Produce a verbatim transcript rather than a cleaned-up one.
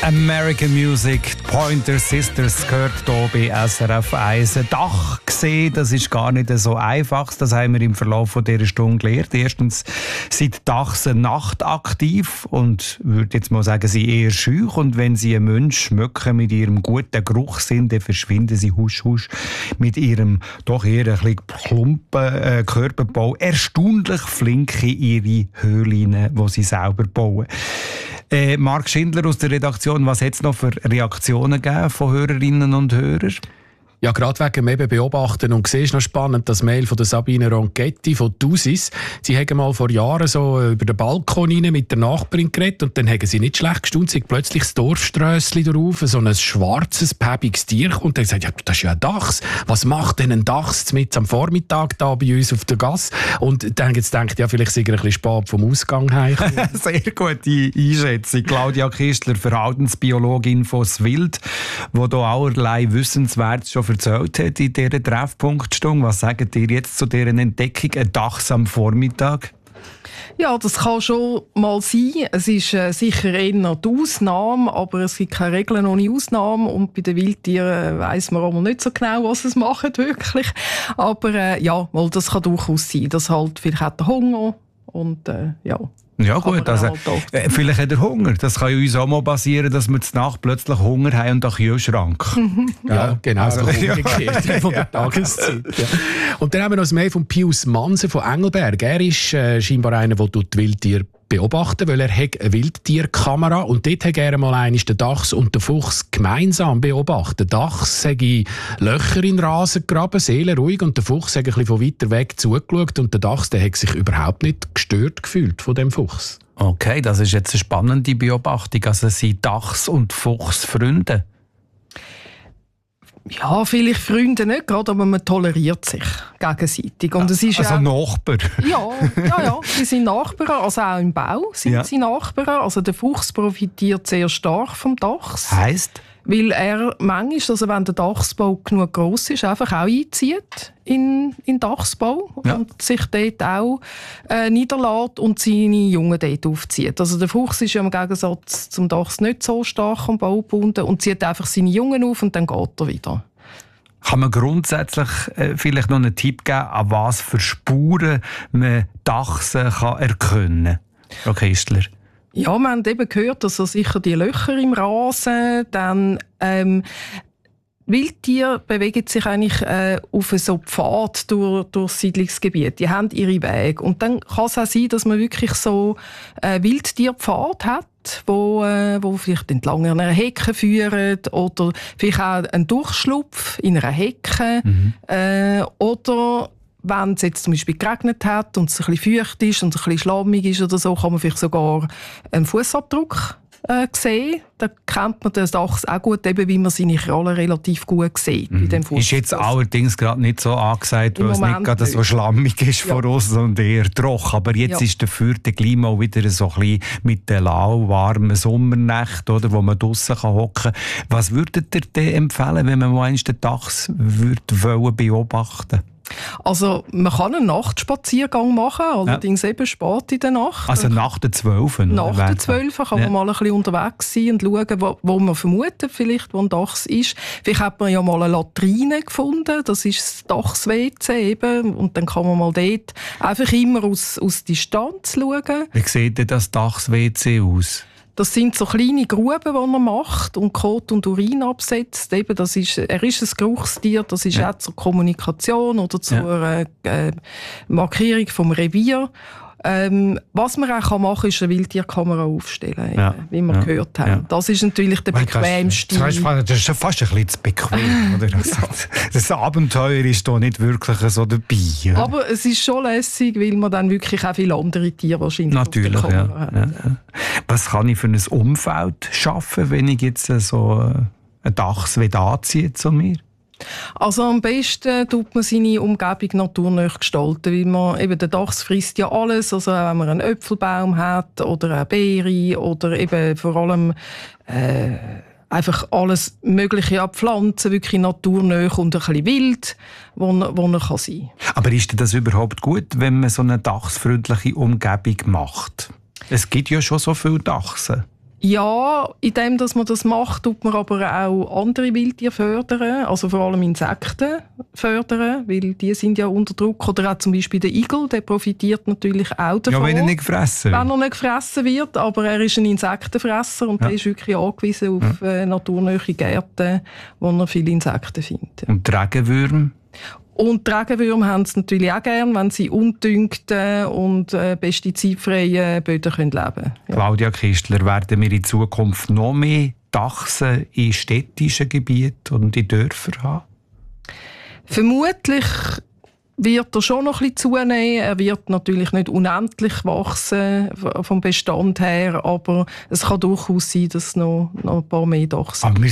American Music, Pointer Sisters gehört hier bei S R F eins. Ein Dach gesehen, das ist gar nicht so einfach. Das haben wir im Verlauf dieser Stunde gelernt. Erstens sind Dachsen nachtaktiv und würde jetzt mal sagen, sie eher schüch. Und wenn sie einen Menschen schmücken mit ihrem guten Geruchssinn, dann verschwinden sie husch husch mit ihrem doch eher ein bisschen plumpen äh, Körperbau erstaunlich flink in ihre Höhlen, die sie selber bauen. Äh, Marc Schindler aus der Redaktion, was hat es noch für Reaktionen gegeben von Hörerinnen und Hörern? Ja, gerade wegen dem eben Beobachten. Und siehst noch spannend, das Mail von der Sabine Ronchetti von Dusis. Sie haben mal vor Jahren so über den Balkon rein mit der Nachbarin geredet und dann haben sie nicht schlecht gestaunt, sie plötzlich das Dorfströssli drauf, so ein schwarzes, päbiges Tier. Und dann gesagt, ja, das ist ja ein Dachs. Was macht denn ein Dachs mit am Vormittag da bei uns auf der Gasse? Und dann haben sie gedacht, ja, vielleicht sind wir ein bisschen spät vom Ausgang heim. Sehr gute Einschätzung. Claudia Kistler, Verhaltensbiologin von Swild, die hier allerlei Wissenswertes schon erzählt hat in dieser Treffpunktstunde. Was sagt ihr jetzt zu dieser Entdeckung, ein Dachs am Vormittag? Ja, das kann schon mal sein. Es ist äh, sicher eher die Ausnahme, aber es gibt keine Regeln ohne Ausnahme. Und bei den Wildtieren weiss man auch nicht so genau, was es machen wirklich. Aber äh, ja, mal, das kann durchaus sein. Das halt, vielleicht hat er Hunger und äh, ja. Ja gut, also, äh, vielleicht hat er Hunger. Das kann ja uns auch mal passieren, dass wir zur Nacht plötzlich Hunger haben und einen Kühlschrank. Ja, ja, genau, so umgekehrt von der Tageszeit. Ja. Und dann haben wir noch das Mail von Pius Manse von Engelberg. Er ist äh, scheinbar einer, der die Wildtiere beobachten, weil er hat eine Wildtierkamera und dort hat er mal einmal den Dachs und den Fuchs gemeinsam beobachtet. Der Dachs hat Löcher in den Rasen gegraben, seelenruhig, und der Fuchs hat ein bisschen von weiter weg zugeschaut und der Dachs der hat sich überhaupt nicht gestört gefühlt von dem Fuchs. Okay, das ist jetzt eine spannende Beobachtung. Also sind Dachs und Fuchs Freunde? Ja, vielleicht Freunde nicht gerade, aber man toleriert sich gegenseitig. Und es ist also ja, Nachbarn? Ja, ja, ja, sie sind Nachbarn, also auch im Bau sind ja. sie Nachbarn. Also der Fuchs profitiert sehr stark vom Dachs. Heisst? Weil er manchmal, also wenn der Dachsbau genug gross ist, einfach auch einzieht in in Dachsbau ja. und sich dort auch äh, niederlässt und seine Jungen dort aufzieht. Also der Fuchs ist ja im Gegensatz zum Dachs nicht so stark am Bau gebunden und zieht einfach seine Jungen auf und dann geht er wieder. Kann man grundsätzlich äh, vielleicht noch einen Tipp geben, an was für Spuren man Dachsen kann erkennen kann? Frau Kistler. Ja, wir haben eben gehört, dass er sicher die Löcher im Rasen, dann ähm, Wildtiere bewegen sich eigentlich äh, auf so Pfad durch, durch das Siedlungsgebiet. Die haben ihre Wege. Und dann kann es auch sein, dass man wirklich so äh, Wildtierpfad hat, wo, äh, wo vielleicht entlang einer Hecke führen oder vielleicht auch einen Durchschlupf in einer Hecke mhm. äh, oder wenn es jetzt zum Beispiel geregnet hat und es ein bisschen feucht ist und es ein bisschen schlammig ist oder so, kann man vielleicht sogar einen Fußabdruck äh, sehen. Da kennt man den Dachs auch gut, eben, wie man seine Krallen relativ gut sieht. Mhm. Bei dem Fuß. Ist jetzt allerdings gerade nicht so angesagt, weil es nicht gerade so schlammig ist ja. vor uns und eher trocken. Aber jetzt ja. ist dafür der Klima auch wieder so ein bisschen mit den lauwarmen Sommernächten, oder, wo man draussen hocken kann. Was würdet ihr denn empfehlen, wenn man mal den Dachs würde beobachten wollen? Also man kann einen Nachtspaziergang machen, allerdings ja. eben spät in der Nacht. Also nach der zwölf? Nach der zwölf kann man ja. mal ein bisschen unterwegs sein und schauen, wo, wo man vermutet, vielleicht, wo ein Dachs ist. Vielleicht hat man ja mal eine Latrine gefunden, das ist das Dachs-W C eben. Und dann kann man mal dort einfach immer aus, aus Distanz schauen. Wie sieht denn das Dachs-W C aus? Das sind so kleine Gruben, die er macht und Kot und Urin absetzt. Eben, das ist, er ist ein Geruchstier, das ist ja. auch zur Kommunikation oder zur ja. äh, Markierung vom Revier. Ähm, was man auch machen kann, ist eine Wildtierkamera aufstellen, ja. eben, wie wir ja. gehört haben. Ja. Das ist natürlich der bequemste. Das ist schon fast ein bisschen zu bequem. Oder? Das, ja. das Abenteuer ist da nicht wirklich so dabei. Ja. Aber es ist schon lässig, weil man dann wirklich auch viele andere Tiere wahrscheinlich natürlich, auf der Kamera ja. hat. Ja. Was kann ich für ein Umfeld schaffen, wenn ich jetzt so ein Dachs anziehe zu mir? Also am besten tut man seine Umgebung naturnah gestalten, weil man, eben der Dachs frisst ja alles, also wenn man einen Äpfelbaum hat oder eine Beere oder eben vor allem äh, einfach alles Mögliche an Pflanzen, wirklich naturnah und ein bisschen wild, wo, wo er kann sein kann. Aber ist das überhaupt gut, wenn man so eine dachsfreundliche Umgebung macht? Es gibt ja schon so viele Dachsen. Ja, indem dass man das macht, tut man aber auch andere Wildtiere fördern, also vor allem Insekten fördern, weil die sind ja unter Druck. Oder auch zum Beispiel der Igel, der profitiert natürlich auch davon. Ja, wenn er nicht gefressen wird. Wenn er nicht gefressen wird, aber er ist ein Insektenfresser und ja. der ist wirklich angewiesen auf ja. naturnahe Gärten, wo er viele Insekten findet. Und die Regenwürmer? Und die Regenwürmer haben es natürlich auch gern, wenn sie undüngten und äh, pestizidfreien Böden können leben können. Ja. Claudia Kistler, werden wir in Zukunft noch mehr Dachse in städtischen Gebieten und in Dörfern haben? Vermutlich wird er schon noch ein bisschen zunehmen. Er wird natürlich nicht unendlich wachsen vom Bestand her, aber es kann durchaus sein, dass noch, noch ein paar mehr Dachse sind.